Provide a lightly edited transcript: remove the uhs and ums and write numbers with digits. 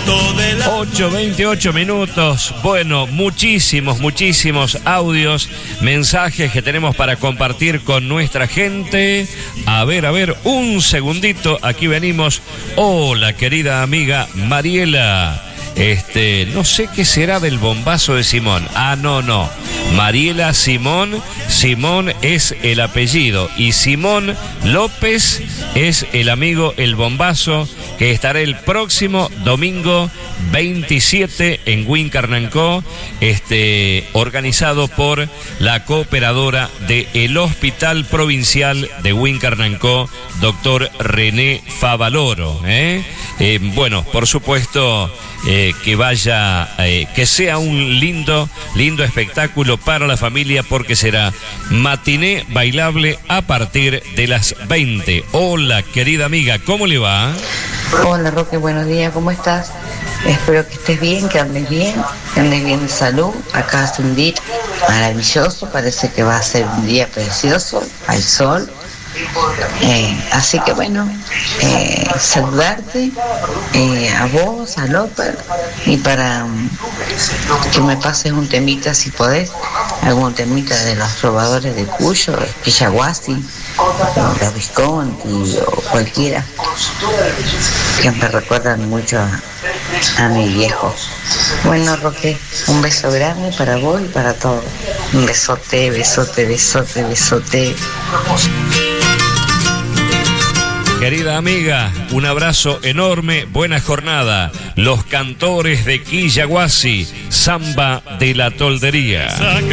8:28 minutos. Bueno, muchísimos audios, mensajes que tenemos para compartir con nuestra gente. A ver, un segundito. Aquí venimos. Hola, querida amiga Mariela. No sé qué será del bombazo de Simón. No. Mariela Simón es el apellido y Simón López es el amigo, el bombazo, que estará el próximo domingo 27 en Wincarnancó, organizado por la cooperadora del Hospital Provincial de Wincarnancó, doctor René Favaloro. Bueno, por supuesto, que vaya, que sea un lindo espectáculo para la familia, porque será matiné bailable a partir de las 20. Hola, querida amiga, ¿cómo le va? Hola, Roque, buenos días, ¿cómo estás? Espero que estés bien, que andes bien de salud. Acá hace un día maravilloso, parece que va a ser un día precioso, al sol. Así que bueno, saludarte a vos, a López, y para que me pases un temita, si podés, algún temita de los trovadores de Cuyo, Quillaguasi, los Visconti o cualquiera, que me recuerdan mucho a mi viejo. Bueno, Roque, un beso grande para vos y para todos. Un besote. Querida amiga, un abrazo enorme, buena jornada. Los cantores de Quillaguasi, Samba de la Toldería.